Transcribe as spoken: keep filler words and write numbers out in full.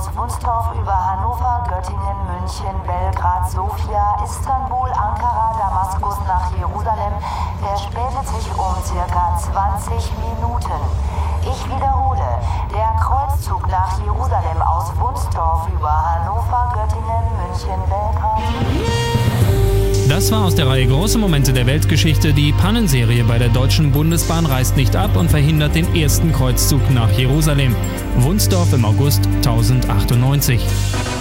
aus Wunstorf über Hannover, Göttingen, München, Belgrad, Sofia, Istanbul, Ankara, Damaskus nach Jerusalem verspätet sich um circa zwanzig Minuten. Ich wiederhole, der Kreuzzug nach Jerusalem aus Wunstorf über Hannover, Göttingen, München, Belgrad. Das war aus der Reihe Große Momente der Weltgeschichte. Die Pannenserie bei der Deutschen Bundesbahn reißt nicht ab und verhindert den ersten Kreuzzug nach Jerusalem. Wunstorf im August tausendachtundneunzig.